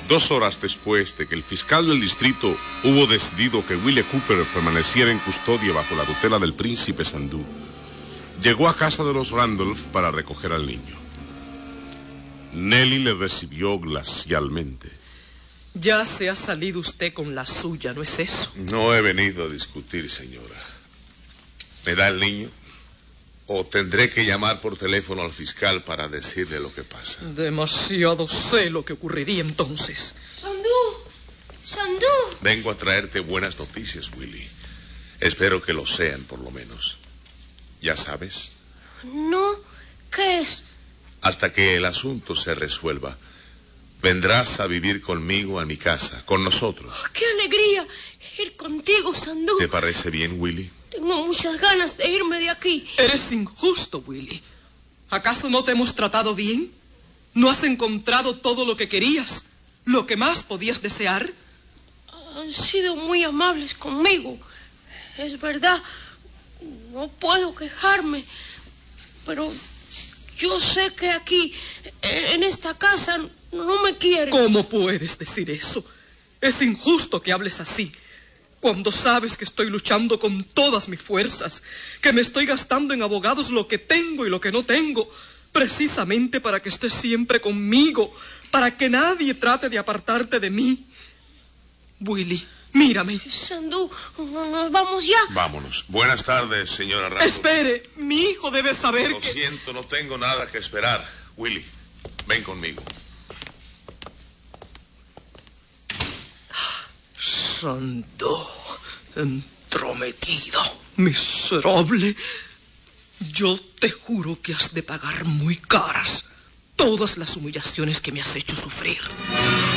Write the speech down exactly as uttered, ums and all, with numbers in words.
Dos horas después de que el fiscal del distrito hubo decidido que Willie Cooper permaneciera en custodia bajo la tutela del príncipe Sandú, llegó a casa de los Randolph para recoger al niño. Nellie le recibió glacialmente. Ya se ha salido usted con la suya, ¿no es eso? No he venido a discutir, señora. ¿Me da el niño? ¿O tendré que llamar por teléfono al fiscal para decirle lo que pasa? Demasiado sé lo que ocurriría entonces. Sandú, Sandú. Vengo a traerte buenas noticias, Willie. Espero que lo sean, por lo menos. ¿Ya sabes? No, ¿qué es? Hasta que el asunto se resuelva, vendrás a vivir conmigo a mi casa, con nosotros. Oh, ¡qué alegría ir contigo, Sandú! ¿Te parece bien, Willie? Tengo muchas ganas de irme de aquí. Eres injusto, Willie. ¿Acaso no te hemos tratado bien? ¿No has encontrado todo lo que querías? ¿Lo que más podías desear? Han sido muy amables conmigo. Es verdad, no puedo quejarme. Pero yo sé que aquí, en esta casa, no me quieren. ¿Cómo puedes decir eso? Es injusto que hables así, cuando sabes que estoy luchando con todas mis fuerzas, que me estoy gastando en abogados lo que tengo y lo que no tengo, precisamente para que estés siempre conmigo, para que nadie trate de apartarte de mí. Willie, mírame. Sandú, ¿nos vamos ya? Vámonos. Buenas tardes, señora Randolph. Espere, mi hijo debe saber Lo que... Lo siento, no tengo nada que esperar. Willie, ven conmigo. Sandú, entrometido, miserable. Yo te juro que has de pagar muy caras todas las humillaciones que me has hecho sufrir.